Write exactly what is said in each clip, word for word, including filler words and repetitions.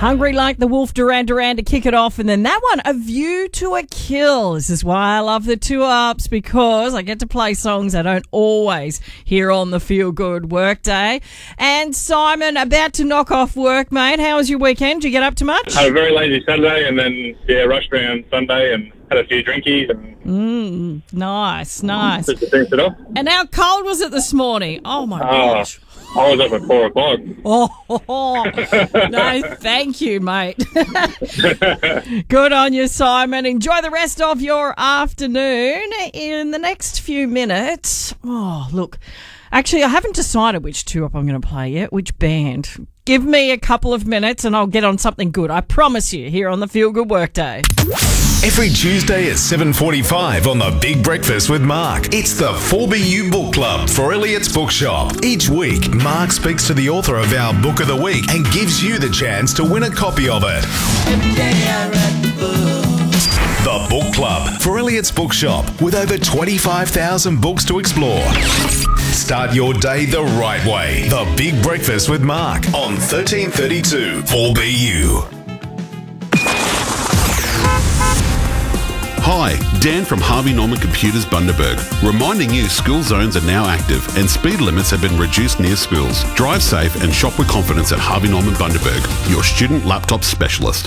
Hungry Like the Wolf, Duran Duran to kick it off. And then that one, A View to a Kill. This is why I love the two ups, because I get to play songs I don't always hear on the Feel Good Workday. And Simon, about to knock off work, mate. How was your weekend? Did you get up to much? Had a very lazy Saturday and then, yeah, rushed around Sunday and had a few drinkies. And Mm, nice, nice. just to finish it off. And how cold was it this morning? Oh, my Oh, gosh. I was up at four o'clock. Oh, no, thank you, mate. Good on you, Simon. Enjoy the rest of your afternoon. In the next few minutes, oh, look, actually, I haven't decided which two-up I'm going to play yet, which band. Give me a couple of minutes and I'll get on something good. I promise you, here on the Feel Good Workday. Every Tuesday at seven forty-five on The Big Breakfast with Mark, it's the four B U Book Club for Elliot's Bookshop. Each week, Mark speaks to the author of our Book of the Week and gives you the chance to win a copy of it. Every day I read the book. The Book Club for Elliot's Bookshop, with over twenty-five thousand books to explore. Start your day the right way. The Big Breakfast with Mark on thirteen thirty-two four B U. Hi, Dan from Harvey Norman Computers Bundaberg, reminding you school zones are now active and speed limits have been reduced near schools. Drive safe and shop with confidence at Harvey Norman Bundaberg, your student laptop specialist.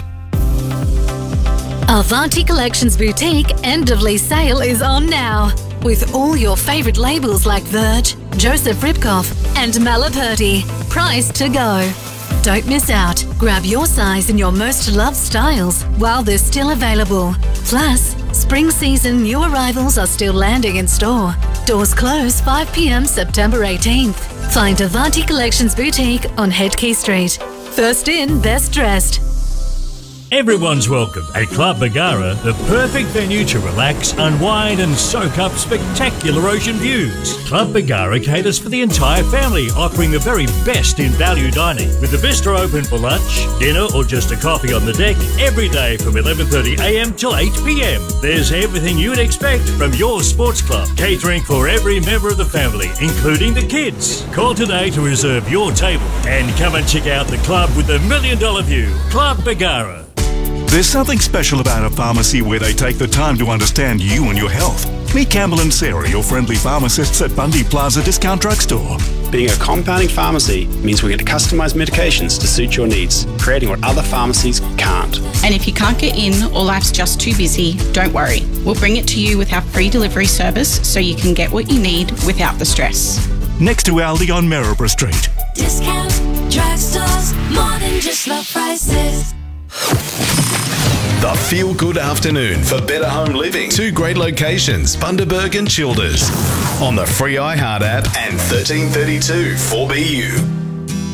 Avanti Collections Boutique end of lease sale is on now, with all your favourite labels like Verge, Joseph Ripkoff and Malaperti, priced to go. Don't miss out. Grab your size in your most loved styles while they're still available. Plus, spring season new arrivals are still landing in store. Doors close five p.m. September eighteenth. Find Avanti Collections Boutique on Headkey Street. First in, best dressed. Everyone's welcome at Club Bargara, the perfect venue to relax, unwind and soak up spectacular ocean views. Club Bargara caters for the entire family, offering the very best in value dining, with the bistro open for lunch, dinner or just a coffee on the deck every day from eleven thirty a.m. till eight p.m. There's everything you'd expect from your sports club, catering for every member of the family, including the kids. Call today to reserve your table and come and check out the club with the million dollar view. Club Bargara. There's something special about a pharmacy where they take the time to understand you and your health. Meet Campbell and Sarah, your friendly pharmacists at Bundy Plaza Discount Drugstore. Being a compounding pharmacy means we get to customise medications to suit your needs, creating what other pharmacies can't. And if you can't get in or life's just too busy, don't worry. We'll bring it to you with our free delivery service so you can get what you need without the stress. Next to Aldi on Maryborough Street. Discount drugstores, more than just low prices. The Feel Good Afternoon for better home living. Two great locations, Bundaberg and Childers. On the free iHeart app and thirteen thirty-two four B U.